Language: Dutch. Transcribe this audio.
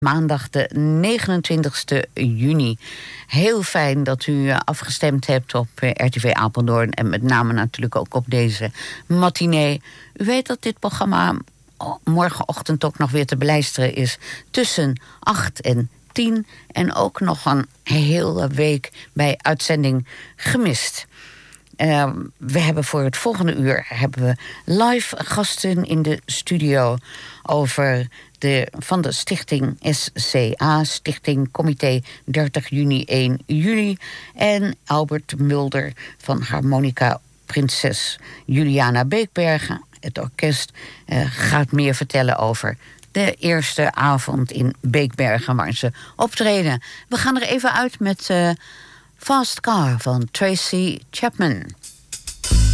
Maandag de 29 juni. Heel fijn dat u afgestemd hebt op RTV Apeldoorn. En met name natuurlijk ook op deze matinee. U weet dat dit programma morgenochtend ook nog weer te beluisteren is. Tussen 8 en 10. En ook nog een hele week bij uitzending gemist. We hebben voor het volgende uur live gasten in de studio over van de stichting SCA, Stichting Comité 30 juni 1 juli. En Albert Mulder van Harmonica Prinses Juliana Beekbergen. Het orkest gaat meer vertellen over de eerste avond in Beekbergen waar ze optreden. We gaan er even uit met Fast Car van Tracy Chapman.